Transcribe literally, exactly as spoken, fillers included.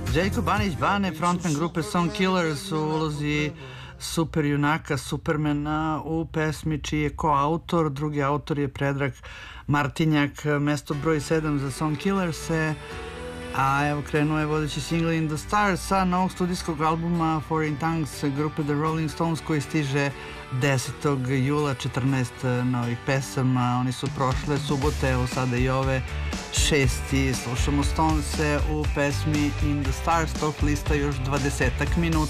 Željko Banić Bane, frontman grupe Song Killers u ulozi super junaka Supermana u pesmi čiji je koautor. Drugi autor je Predrag Martinjak, mesto broj sedam za Song Killers-e. A evo krenuo je vodeći single In the Stars sa novog studijskog albuma Foreign Tongues grupe The Rolling Stones koji stiže desetog jula, četrnaest novih pesama. Oni su prošle subote, evo sada i ove šesti. Slušamo Stonese u pesmi In the Stars, tog lista još dvadesetak minuta.